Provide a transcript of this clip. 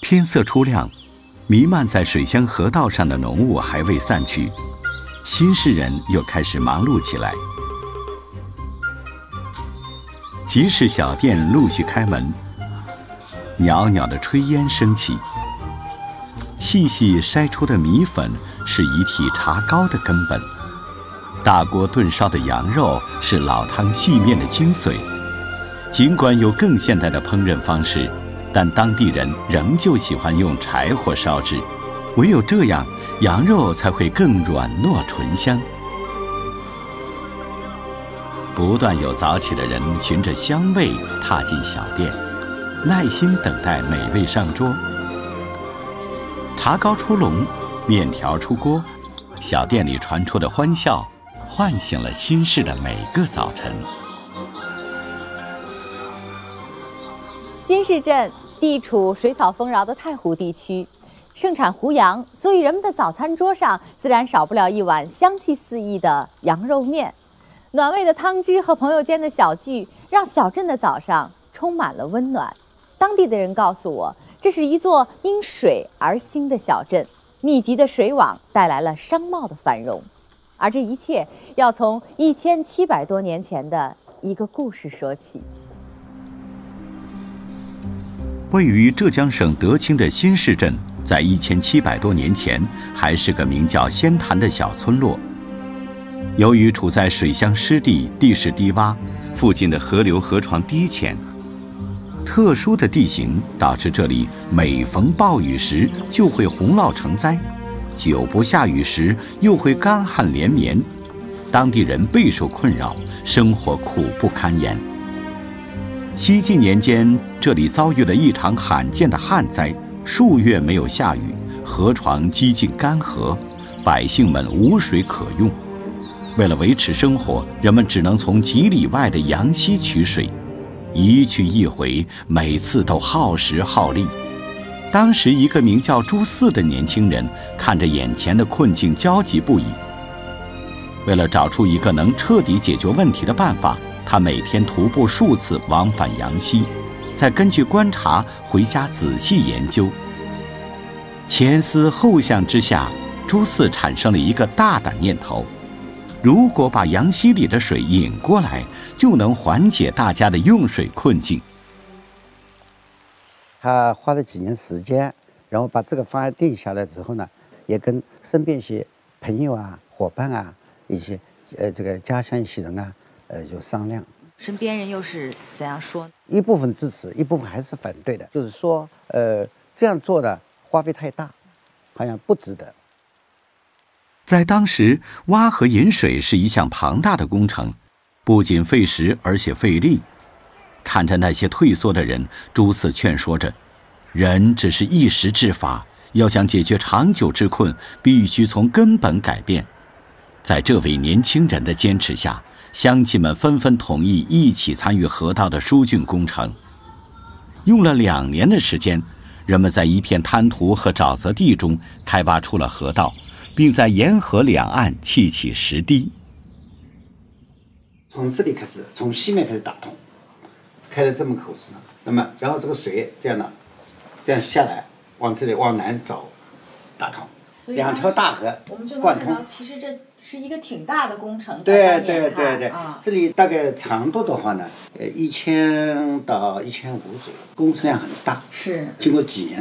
天色初亮，弥漫在水乡河道上的浓雾还未散去，新市人又开始忙碌起来。集市小店陆续开门，袅袅的炊烟升起。细细筛出的米粉是一屉茶糕的根本，大锅炖烧的羊肉是老汤细面的精髓。尽管有更现代的烹饪方式，但当地人仍旧喜欢用柴火烧制，唯有这样，羊肉才会更软糯醇香。不断有早起的人循着香味踏进小店，耐心等待美味上桌。茶糕出笼，面条出锅，小店里传出的欢笑唤醒了新市的每个早晨。 新市镇地处水草丰饶的太湖地区，盛产湖羊，所以人们的早餐桌上自然少不了一碗香气四溢的羊肉面。暖胃的汤汁和朋友间的小聚，让小镇的早上充满了温暖。当地的人告诉我，这是一座因水而兴的小镇，密集的水网带来了商贸的繁荣。而这一切要从1700多年前的一个故事说起。 位于浙江省德清的新市镇，在1700多年前还是个名叫仙潭的小村落。由于处在水乡湿地，地势低洼，附近的河流河床低浅，特殊的地形导致这里每逢暴雨时就会洪涝成灾，久不下雨时又会干旱连绵，当地人备受困扰，生活苦不堪言。西晋年间，这里遭遇了一场罕见的旱灾，数月没有下雨，河床几近干涸，百姓们无水可用。为了维持生活，人们只能从几里外的羊溪取水，一去一回，每次都耗时耗力。当时一个名叫朱四的年轻人看着眼前的困境焦急不已。为了找出一个能彻底解决问题的办法，他每天徒步数次往返羊溪，再根据观察回家仔细研究。前思后想之下，朱四产生了一个大胆念头：如果把羊溪里的水引过来，就能缓解大家的用水困境。 他花了几年时间，然后把这个方案定下来之后呢，也跟身边一些朋友啊、伙伴啊、一些这个家乡一些人啊，就商量。 身边人又是怎样说？ 一部分支持，一部分还是反对的，就是说，这样做的花费太大，好像不值得。 在当时，挖河引水是一项庞大的工程，不仅费时，而且费力。看着那些退缩的人，朱四劝说着：人只是一时之法，要想解决长久之困，必须从根本改变。在这位年轻人的坚持下，乡亲们纷纷同意一起参与河道的疏浚工程。用了2年的时间，人们在一片滩涂和沼泽地中开挖出了河道，并在沿河两岸砌起石堤。 从这里开始，从西面开始打通，开了这么口子呢。那么，然后这个水这样的，这样下来，往这里往南走，打通。2条大河我们就能贯通看到，其实这是一个挺大的工程。 对对对对， 啊， 这里大概长度的话呢，1000到1500左右，工程量很大。 是经过几年